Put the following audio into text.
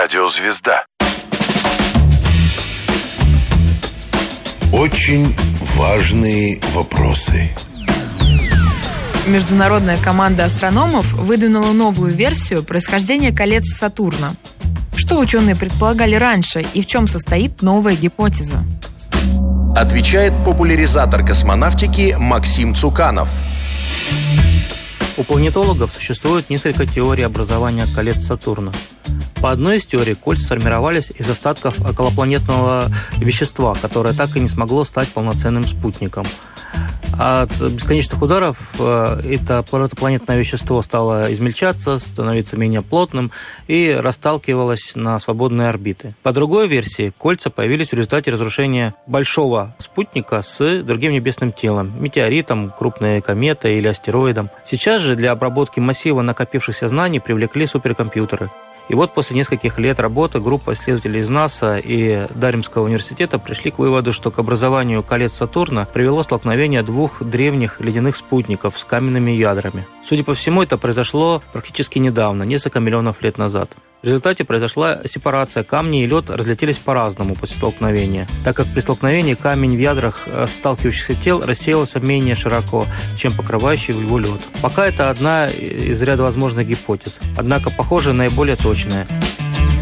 Радиозвезда. Очень важные вопросы. Международная команда астрономов выдвинула новую версию происхождения колец Сатурна. Что ученые предполагали раньше и в чем состоит новая гипотеза? Отвечает популяризатор космонавтики Максим Цуканов. У планетологов существует несколько теорий образования колец Сатурна. По одной из теорий кольца сформировались из остатков околопланетного вещества, которое так и не смогло стать полноценным спутником. От бесконечных ударов это протопланетное вещество стало измельчаться, становиться менее плотным и расталкивалось на свободные орбиты. По другой версии, кольца появились в результате разрушения большого спутника с другим небесным телом, метеоритом, крупной кометой или астероидом. Сейчас же для обработки массива накопившихся знаний привлекли суперкомпьютеры. И вот после нескольких лет работы группа исследователей из НАСА и Даримского университета пришли к выводу, что к образованию колец Сатурна привело столкновение двух древних ледяных спутников с каменными ядрами. Судя по всему, это произошло практически недавно, несколько миллионов лет назад. В результате произошла сепарация, камни и лед разлетелись по-разному после столкновения, так как при столкновении камень в ядрах сталкивающихся тел рассеялся менее широко, чем покрывающий его лед. Пока это одна из ряда возможных гипотез, однако, похоже, наиболее точная.